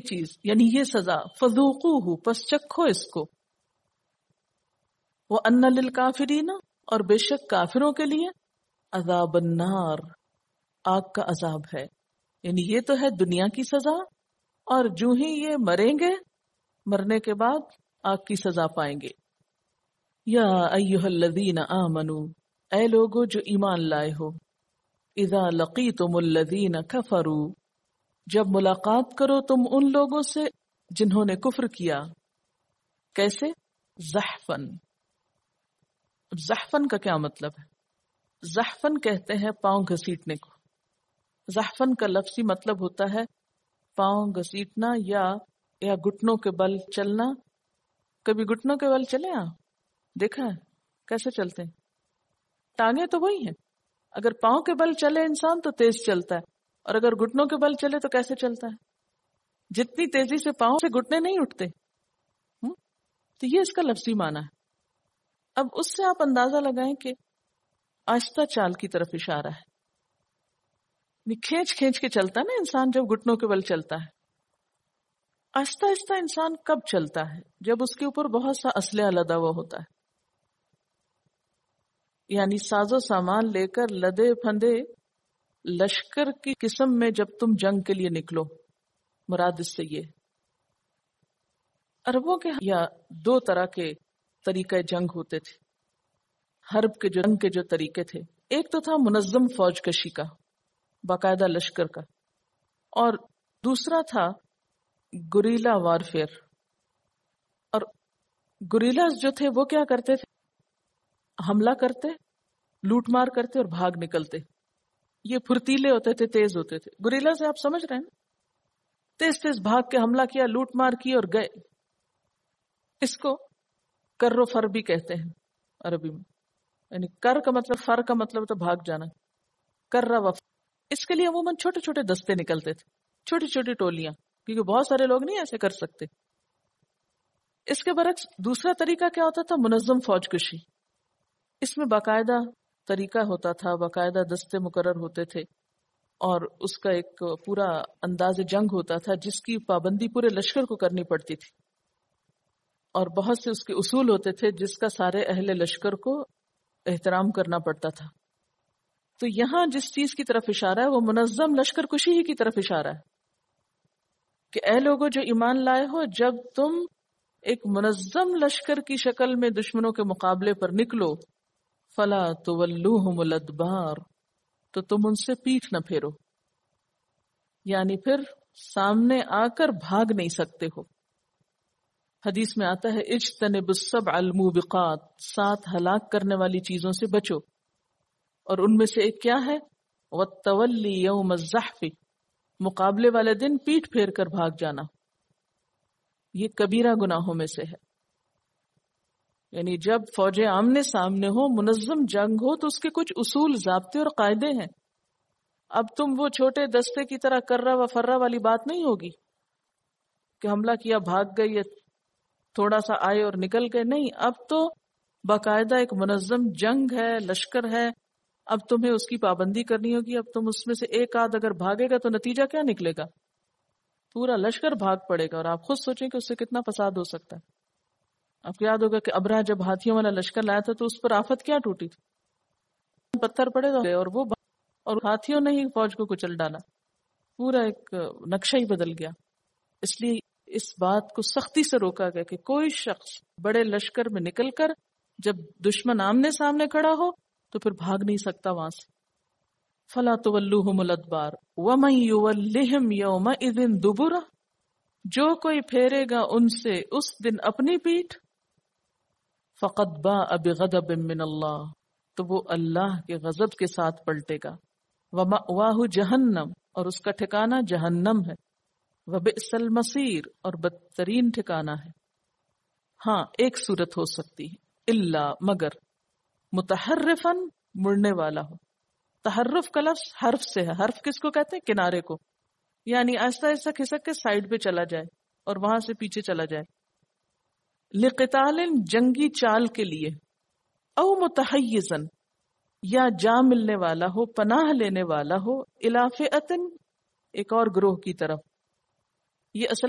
چیز یعنی یہ سزا، فذوقوہ پس چکھو اس کو، وَأَنَّ لِلْكَافِرِينَ اور بے شک کافروں کے لیے عذاب النار آگ کا عذاب ہے. یعنی یہ تو ہے دنیا کی سزا، اور جو ہی یہ مریں گے مرنے کے بعد آگ کی سزا پائیں گے. یا ایھا الذین آمنوا اے لوگو جو ایمان لائے ہو، اذا لقیتم الذین کفروا جب ملاقات کرو تم ان لوگوں سے جنہوں نے کفر کیا. کیسے؟ زحفن. زحفن کا کیا مطلب ہے؟ زحفن کہتے ہیں پاؤں گھسیٹنے کو. زحفن کا لفظی مطلب ہوتا ہے پاؤں گھسیٹنا یا گھٹنوں کے بل چلنا. کبھی گھٹنوں کے بل چلے آپ؟ دیکھا ہے کیسے چلتے ہیں؟ ٹانگیں تو وہی ہیں. اگر پاؤں کے بل چلے انسان تو تیز چلتا ہے، اور اگر گھٹنوں کے بل چلے تو کیسے چلتا ہے؟ جتنی تیزی سے پاؤں سے گھٹنے نہیں اٹھتے. تو یہ اس کا لفظی معنی ہے. اب اس سے آپ اندازہ لگائیں کہ آہستہ چال کی طرف اشارہ ہے. کھینچ کھینچ کے چلتا ہے نا انسان جب گھٹنوں کے بل چلتا ہے. آہستہ آہستہ انسان کب چلتا ہے؟ جب اس کے اوپر بہت سا اسلحہ لدا ہوا ہوتا ہے. یعنی ساز و سامان لے کر لدے پھندے لشکر کی قسم میں جب تم جنگ کے لیے نکلو. مراد اس سے یہ عربوں کے یا دو طرح کے طریقہ جنگ ہوتے تھے. حرب کے جنگ کے جو طریقے تھے، ایک تو تھا منظم فوج کشی کا، باقاعدہ لشکر کا، اور دوسرا تھا گوریلا وارفیئر. اور گوریلاز جو تھے وہ کیا کرتے تھے؟ حملہ کرتے، لوٹ مار کرتے اور بھاگ نکلتے. یہ پھرتیلے ہوتے تھے، تیز ہوتے تھے. گوریلا سے آپ سمجھ رہے ہیں نا؟ تیز تیز بھاگ کے حملہ کیا، لوٹ مار کی اور گئے. اس کو کر و فر بھی کہتے ہیں عربی میں. یعنی کر کا مطلب، فر کا مطلب تو بھاگ جانا. کر و فر. اس کے لیے عموماً چھوٹے چھوٹے دستے نکلتے تھے، چھوٹی چھوٹی ٹولیاں، کیونکہ بہت سارے لوگ نہیں ایسے کر سکتے. اس کے برعکس دوسرا طریقہ کیا ہوتا تھا؟ منظم فوج کشی. اس میں باقاعدہ طریقہ ہوتا تھا، باقاعدہ دستے مقرر ہوتے تھے، اور اس کا ایک پورا انداز جنگ ہوتا تھا جس کی پابندی پورے لشکر کو کرنی پڑتی تھی، اور بہت سے اس کے اصول ہوتے تھے جس کا سارے اہل لشکر کو احترام کرنا پڑتا تھا. تو یہاں جس چیز کی طرف اشارہ ہے وہ منظم لشکر کشی ہی کی طرف اشارہ ہے کہ اے لوگو جو ایمان لائے ہو، جب تم ایک منظم لشکر کی شکل میں دشمنوں کے مقابلے پر نکلو، فلا تولوہم الادبار تو تم ان سے پیٹھ نہ پھیرو. یعنی پھر سامنے آ کر بھاگ نہیں سکتے ہو. حدیث میں آتا ہے اجتنب السبع الموبقات، 7 ہلاک کرنے والی چیزوں سے بچو، اور ان میں سے ایک کیا ہے؟ والتولی یوم الزحف، مقابلے والے دن پیٹھ پھیر کر بھاگ جانا. یہ کبیرہ گناہوں میں سے ہے. یعنی جب فوجیں آمنے سامنے ہو، منظم جنگ ہو، تو اس کے کچھ اصول، ضابطے اور قاعدے ہیں. اب تم وہ چھوٹے دستے کی طرح کرہ و فرہ والی بات نہیں ہوگی کہ حملہ کیا بھاگ گئی یا تھوڑا سا آئے اور نکل گئے. نہیں، اب تو باقاعدہ ایک منظم جنگ ہے، لشکر ہے. اب تمہیں اس کی پابندی کرنی ہوگی. اب تم اس میں سے ایک آدھ اگر بھاگے گا تو نتیجہ کیا نکلے گا؟ پورا لشکر بھاگ پڑے گا. اور آپ خود سوچیں کہ اس سے کتنا فساد ہو سکتا ہے. آپ کو یاد ہوگا کہ ابرہہ جب ہاتھیوں والا لشکر لایا تھا تو اس پر آفت کیا ٹوٹی تھی؟ پتھر پڑے گا اور ہاتھیوں نے ہی فوج کو کچل ڈالا. پورا ایک نقشہ ہی بدل گیا. اس لیے اس بات کو سختی سے روکا گیا کہ کوئی شخص بڑے لشکر میں نکل کر جب دشمن آمنے سامنے کھڑا ہو تو پھر بھاگ نہیں سکتا وہاں سے. فلا تولوہم الادبار ومن یولہم یومئذ دبرہ، جو کوئی پھیرے گا ان سے اس دن اپنی پیٹھ، فقد باء بغضب من اللہ، تو وہ اللہ کے غضب کے ساتھ پلٹے گا. ومأواہ جہنم، اور اس کا ٹھکانہ جہنم ہے. وبئس المصیر، اور بدترین ٹھکانہ ہے. ہاں ایک صورت ہو سکتی ہے، الا مگر، متحرفن مڑنے والا ہو. تحرف کا لفظ حرف سے ہے. حرف کس کو کہتے ہیں؟ کنارے کو. یعنی آہستہ آہستہ کھسک کے سائڈ پہ چلا جائے اور وہاں سے پیچھے چلا جائے. لقتال، جنگی چال کے لیے. او متحیزن، یا جا ملنے والا ہو، پناہ لینے والا ہو. الی فئۃ، ایک اور گروہ کی طرف. یہ اصل